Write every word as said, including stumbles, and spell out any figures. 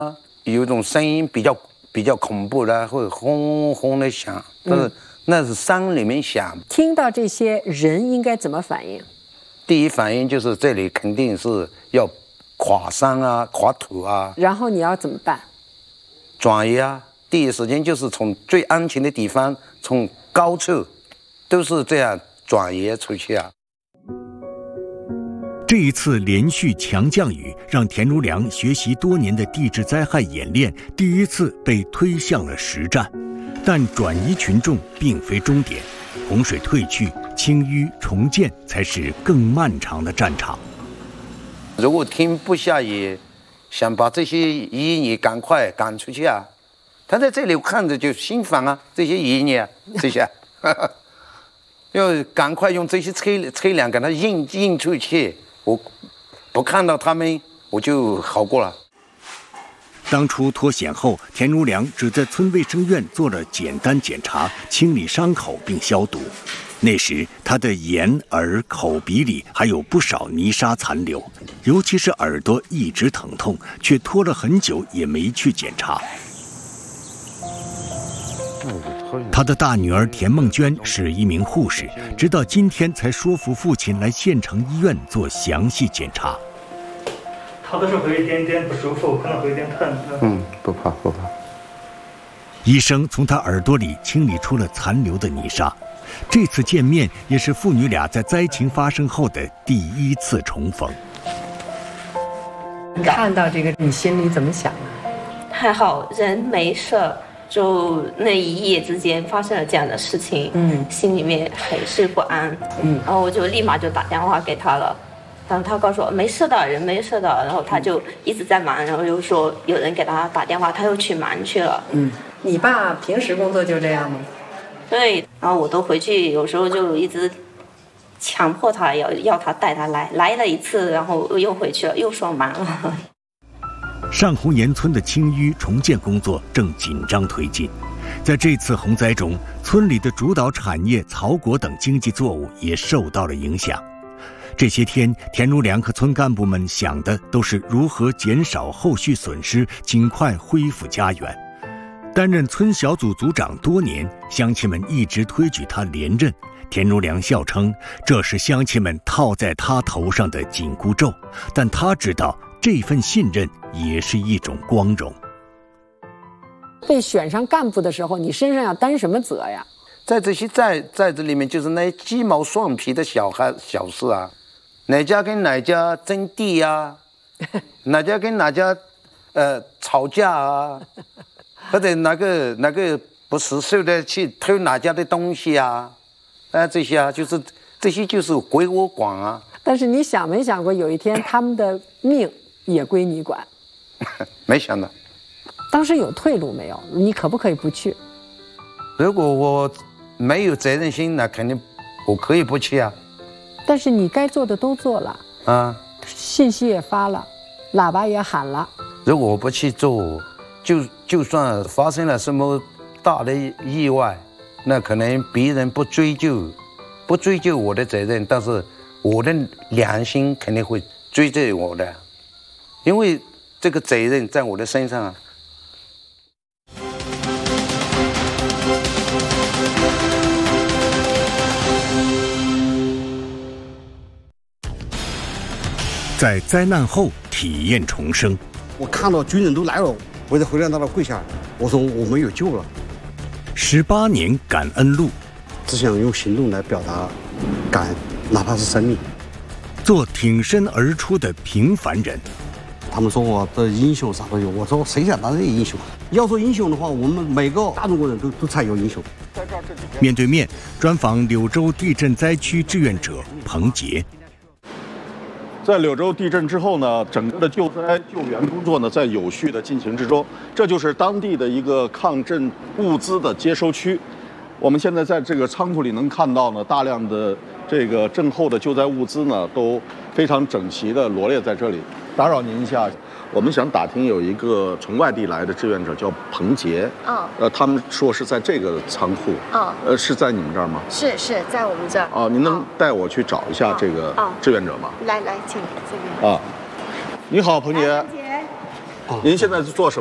有一种声音比较比较恐怖的，会轰轰的响，但是那是山里面响。 听到这些人应该怎么反应？ 第一反应就是这里肯定是要垮山啊、垮土啊。 然后你要怎么办？ 转移啊！第一时间就是从最安全的地方，从高处，都是这样转移出去啊。 这一次连续强降雨，让田如良学习多年的地质灾害演练第一次被推向了实战。但转移群众并非终点，洪水退去，清淤重建才是更漫长的战场。 如果天不下雨，想把这些淤泥赶快赶出去啊！他在这里看着就心烦啊，这些淤泥啊，这些，要赶快用这些车车辆给它运运出去。我不看到他们，我就好过了。 当初脱险后，田如良只在村卫生院做了简单检查，清理伤口并消毒。那时他的眼、耳、口、鼻里还有不少泥沙残留，尤其是耳朵一直疼痛，却拖了很久也没去检查。他的大女儿田梦娟是一名护士，直到今天才说服父亲来县城医院做详细检查。 他的时候会有一点点不舒服，可能会有点疼。 嗯，不怕不怕。 医生从他耳朵里清理出了残留的泥沙。这次见面也是父女俩在灾情发生后的第一次重逢。 看到这个，你心里怎么想啊？ 还好人没事，就那一夜之间发生了这样的事情，嗯，心里面很是不安，嗯，然后我就立马就打电话给他了，然后他告诉我没事的，人没事的，然后他就一直在忙，然后又说有人给他打电话，他又去忙去了，嗯， 你爸平时工作就这样吗？ 对，然后我都回去，有时候就一直强迫他要要他带他来，来了一次，然后又回去了，又说忙了。 上红岩村的清淤重建工作正紧张推进，在这次洪灾中，村里的主导产业草果等经济作物也受到了影响。这些天，田如良和村干部们想的都是如何减少后续损失，尽快恢复家园。担任村小组组长多年，乡亲们一直推举他连任。田如良笑称，这是乡亲们套在他头上的紧箍咒，但他知道这份信任也是一种光荣。 被选上干部的时候，你身上要担什么责呀？ 在这些在在这里面，就是那些鸡毛蒜皮的小孩小事啊，哪家跟哪家争地啊，哪家跟哪家呃吵架啊，或者哪个哪个不识数的去偷哪家的东西啊，啊这些啊，就是这些就是归我管啊。 但是你想没想过，有一天他们的命也归你管？ 没想到。 当时有退路没有？你可不可以不去？ 如果我没有责任心，那肯定我可以不去啊。 但是你该做的都做了啊，信息也发了，喇叭也喊了。 如果我不去做，就就算发生了什么大的意外，那可能别人不追究，不追究我的责任，但是我的良心肯定会追究我的，因为这个责任在我的身上啊。 在灾难后体验重生。 我看到军人都来了，我就回来到那跪下，我说我没有救了。 十八年感恩路， 只想用行动来表达感恩，哪怕是生命。 做挺身而出的平凡人。 他们说我的英雄啥都有，我说谁想当这个英雄？要说英雄的话，我们每个大中国人都都才有英雄。 面对面专访柳州地震灾区志愿者彭杰。 在柳州地震之后呢，整个的救灾救援工作呢在有序的进行之中。这就是当地的一个抗震物资的接收区。我们现在在这个仓库里能看到呢，大量的这个震后的救灾物资呢都非常整齐的罗列在这里。打扰您一下，我们想打听有一个从外地来的志愿者叫彭杰， 哦， 呃，他们说是在这个仓库， 哦， 呃，是在你们这儿吗？ 是是在我们这儿。 哦，您能带我去找一下这个志愿者吗？ 来来，请这边。 啊，你好，彭杰。 彭杰， 您现在是做什么？